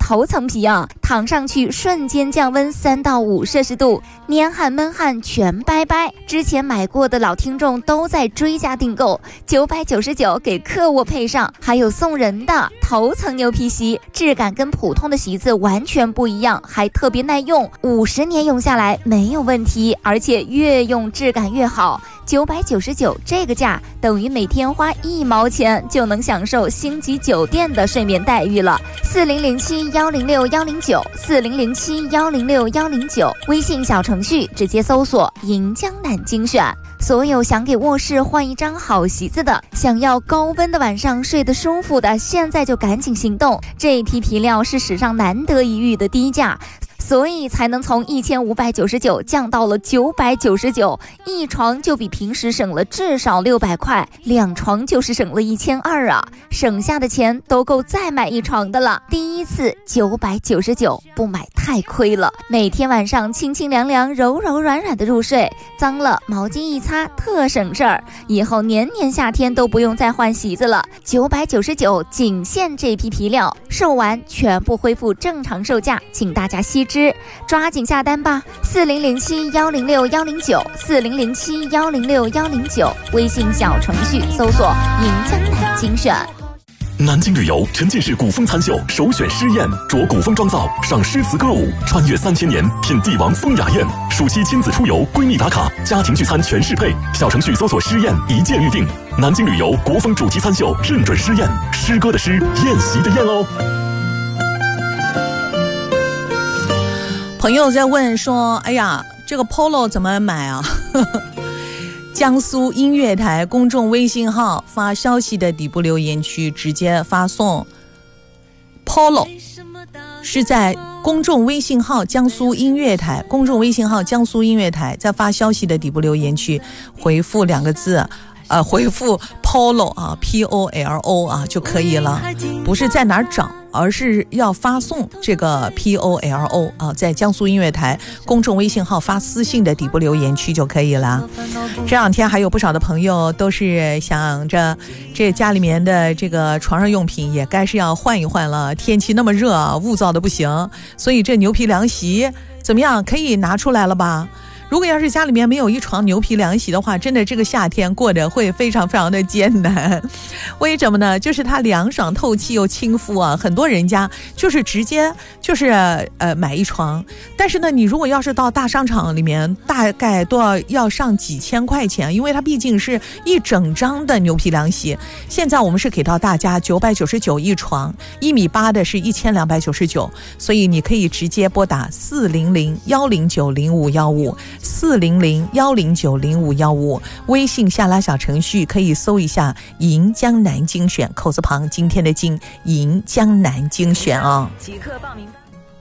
头层皮啊，躺上去瞬间降温3到5摄氏度，黏汗闷汗全拜拜。之前买过的老听众都在追加订购，999给客卧配上，还有送人的头层牛皮席，质感跟普通的席子完全不一样，还特别耐用，50年用下来没有问题，而且越用质感越好。999这个价等于每天花1毛钱就能享受星级酒店的睡眠待遇了。4007106109，4007106109，微信小程序直接搜索银江南精选。所有想给卧室换一张好席子的，想要高温的晚上睡得舒服的，现在就赶紧行动。这一批皮料是史上难得一遇的低价，所以才能从1599降到了999，一床就比平时省了至少600块，2床就是省了1200啊，省下的钱都够再买一床的了。第一次999，不买太亏了。每天晚上清清凉凉、柔柔软软的入睡，脏了毛巾一擦特省事儿，以后年年夏天都不用再换席子了。999仅限这批皮料，售完全部恢复正常售价，请大家惜之，抓紧下单吧。4007106109，4007106109，微信小程序搜索银江南精选。 南京旅游沉浸式古风餐秀首选诗宴，着古风妆造，赏诗词歌舞，穿越3000年，品帝王风雅宴。暑期亲子出游，闺蜜打卡，家庭聚餐全适配。小程序搜索诗宴，一键预定。南京旅游国风主题餐秀，认准诗宴，诗歌的诗，宴席的宴哦。 朋友在问说，哎呀，这个 Polo 怎么买啊？江苏音乐台公众微信号发消息的底部留言区直接发送 Polo， 是在公众微信号江苏音乐台，公众微信号江苏音乐台，在发消息的底部留言区回复2个字，回复 Polo 啊 POLO 啊就可以了，不是在哪儿找，而是要发送这个 POLO 啊，在江苏音乐台公众微信号发私信的底部留言区就可以了。这两天还有不少的朋友都是想着这家里面的这个床上用品也该是要换一换了，天气那么热啊，雾燥的不行，所以这牛皮凉席怎么样，可以拿出来了吧？如果要是家里面没有一床牛皮凉席的话，真的这个夏天过得会非常非常的艰难。为什么呢？就是它凉爽透气又亲肤啊，很多人家就是直接就是买一床，但是呢你如果要是到大商场里面，大概都要上几千块钱，因为它毕竟是一整张的牛皮凉席。现在我们是给到大家999一床，1.8米的是1299，所以你可以直接拨打40010900515 40010900515，微信下拉小程序可以搜一下银江南精选，口字旁今天的金，银江南精选啊。 即刻报名。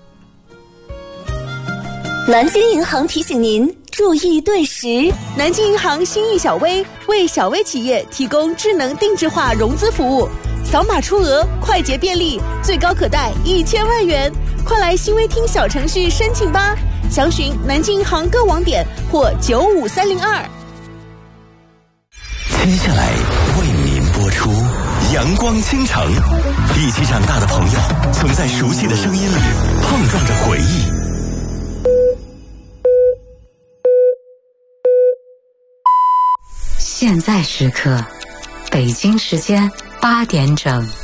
南京银行提醒您注意对时。 南京银行心意小微为小微企业提供智能定制化融资服务，扫码出额快捷便利，最高可贷1000万元，快来新微听小程序申请吧。详询南京银行各网点或95302。 接下来为您播出阳光倾城，一起长大的朋友曾在熟悉的声音里碰撞着回忆。 现在时刻，北京时间8点整。